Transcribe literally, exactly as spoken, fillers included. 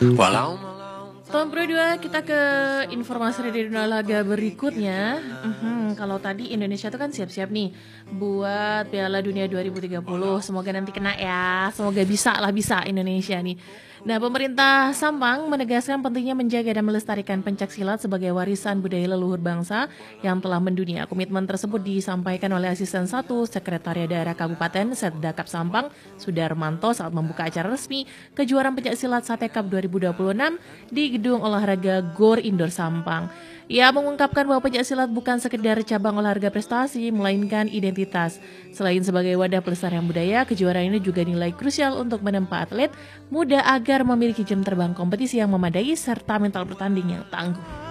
Walau Tahun dua kita ke informasi regional laga berikutnya. Mhm, kalau tadi Indonesia tuh kan siap-siap nih buat Piala Dunia dua ribu tiga puluh. Semoga nanti kena ya. Semoga bisa lah bisa Indonesia nih. Nah, pemerintah Sampang menegaskan pentingnya menjaga dan melestarikan pencaksilat sebagai warisan budaya leluhur bangsa yang telah mendunia. Komitmen tersebut disampaikan oleh Asisten satu Sekretariat Daerah Kabupaten Setdakap Sampang, Sudarmanto saat membuka acara resmi kejuaraan pencaksilat Sate Cup dua ribu dua puluh enam di Gedung Olahraga Gor Indoor Sampang. Ia mengungkapkan bahwa pencaksilat bukan sekedar cabang olahraga prestasi, melainkan identitas. Selain sebagai wadah pelestarian budaya, kejuaraan ini juga nilai krusial untuk menempa atlet muda agar memiliki jam terbang kompetisi yang memadai serta mental bertanding yang tangguh.